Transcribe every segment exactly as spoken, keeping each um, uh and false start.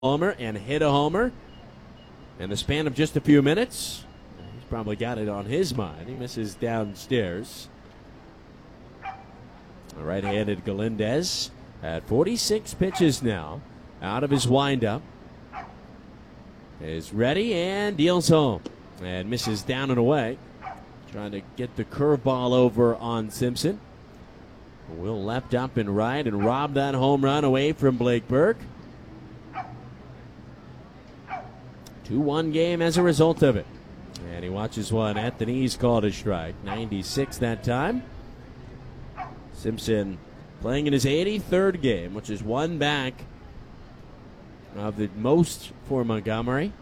homer and hit a homer in the span of just a few minutes. He's probably got it on his mind. He misses downstairs. A right-handed Galindez at forty-six pitches now out of his windup. Is ready and deals home and misses down and away. Trying to get the curveball over on Simpson. Will left up and right and rob that home run away from Blake Burke. two one game as a result of it. And he watches one at the knees, called a strike. ninety-six that time. Simpson playing in his eighty-third game, which is one back of the most for Montgomery.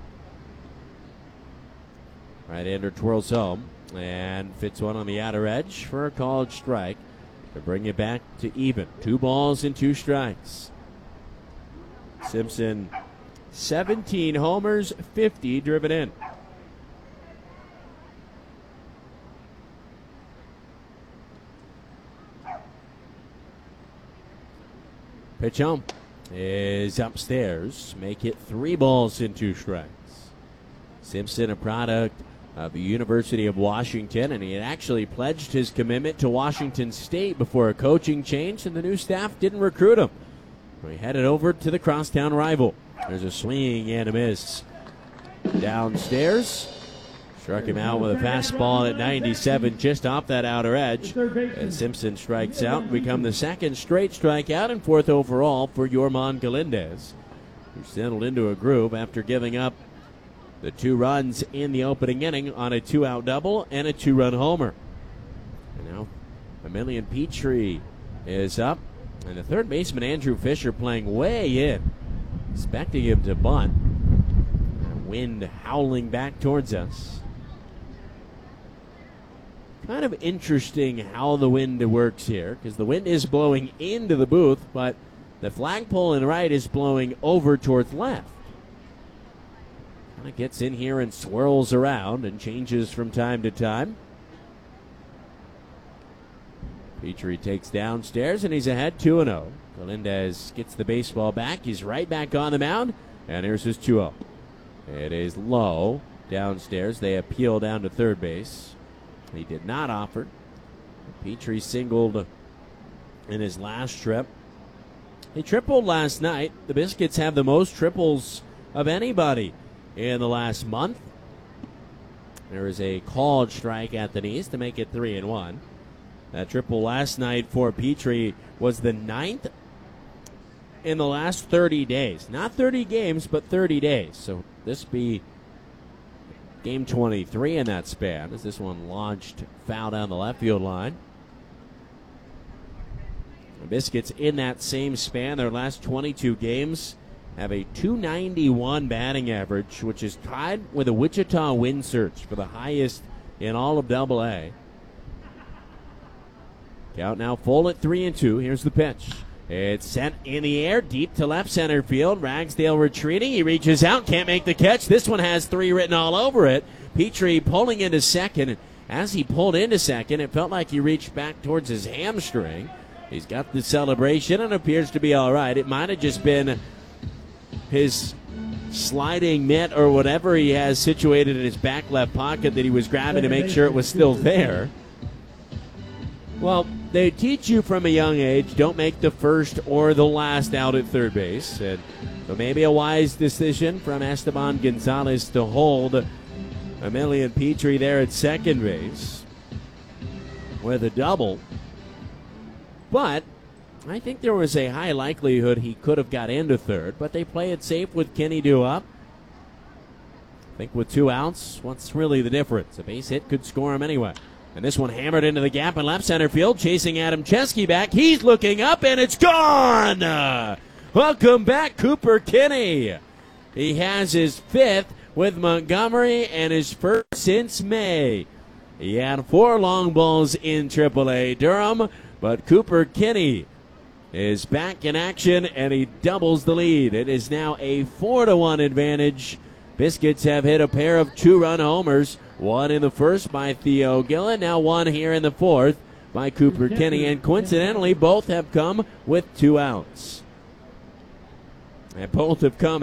Right-hander twirls home and fits one on the outer edge for a called strike to bring it back to even. Two balls and two strikes. Simpson, seventeen homers, fifty driven in. Pitch home is upstairs. Make it three balls and two strikes. Simpson, a product of the University of Washington, and he had actually pledged his commitment to Washington State before a coaching change, and the new staff didn't recruit him. So he headed over to the crosstown rival. There's a swing and a miss. Downstairs. Struck him out with a fastball at ninety-seven, just off that outer edge. And Simpson strikes out, become the second straight strikeout and fourth overall for Yorman Galindez, who settled into a groove after giving up the two runs in the opening inning on a two-out double and a two-run homer. And now Emilian Petrie is up, and the third baseman Andrew Fisher playing way in, expecting him to bunt. Wind howling back towards us. Kind of interesting how the wind works here, because the wind is blowing into the booth, but the flagpole in right is blowing over towards left. Kind of gets in here and swirls around and changes from time to time. Petrie takes downstairs, and he's ahead two and oh. Galindez gets the baseball back. He's right back on the mound, and here's his two oh. It is low downstairs. They appeal down to third base. He did not offer. Petrie singled in his last trip. He tripled last night. The Biscuits have the most triples of anybody in the last month. There is a called strike at the knees to make it three and one. That triple last night for Petrie was the ninth in the last thirty days. Not thirty games, but thirty days. So this be game twenty-three in that span, as this one launched foul down the left field line. The Biscuits in that same span, their last twenty-two games, have a two ninety-one batting average, which is tied with a Wichita win search for the highest in all of Double A. Count now full at three and two. Here's the pitch. It's sent in the air, deep to left center field. Ragsdale retreating. He reaches out, can't make the catch. This one has three written all over it. Petrie pulling into second. As he pulled into second, it felt like he reached back towards his hamstring. He's got the celebration and appears to be all right. It might have just been his sliding mitt or whatever he has situated in his back left pocket that he was grabbing to make sure it was still there. Well, they teach you from a young age, don't make the first or the last out at third base. And so maybe a wise decision from Esteban Gonzalez to hold Emilian Petrie there at second base with a double. But I think there was a high likelihood he could have got into third, but they play it safe with Kenny Dew up. I think with two outs, what's really the difference? A base hit could score him anyway. And this one hammered into the gap in left center field, chasing Adam Chesky back. He's looking up, and it's gone! Welcome back, Cooper Kinney. He has his fifth with Montgomery and his first since May. He had four long balls in triple A Durham, but Cooper Kinney is back in action, and he doubles the lead. It is now a four to one advantage. Biscuits have hit a pair of two-run homers. One in the first by Theo Gillen, now one here in the fourth by Cooper Kinney, and coincidentally both have come with two outs. And both have come